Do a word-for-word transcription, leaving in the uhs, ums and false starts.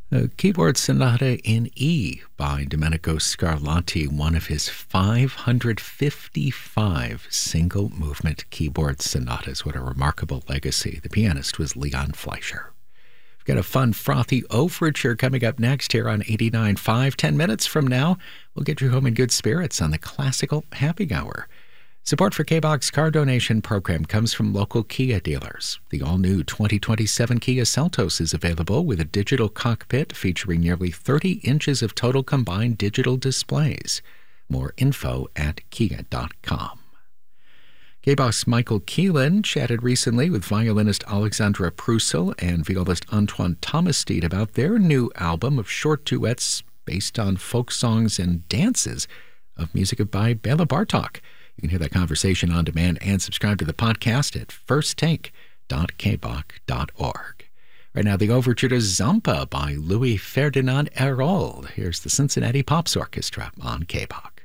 A keyboard sonata in E by Domenico Scarlatti, one of his five hundred fifty-five single-movement keyboard sonatas. What a remarkable legacy. The pianist was Leon Fleischer. We've got a fun, frothy overture coming up next here on eighty-nine point five. Ten minutes from now, we'll get you home in good spirits on the Classical Happy Hour. Support for K-Box car donation program comes from local Kia dealers. The all-new twenty twenty-seven Kia Seltos is available with a digital cockpit featuring nearly thirty inches of total combined digital displays. More info at kia dot com. K-Box Michael Keelan chatted recently with violinist Alexandra Prusel and violist Antoine Thomassteed about their new album of short duets based on folk songs and dances of music by Bela Bartok. You can hear that conversation on demand and subscribe to the podcast at first take dot k b o c dot org. Right now, the overture to Zampa by Louis Ferdinand Herold. Here's the Cincinnati Pops Orchestra on K B O C.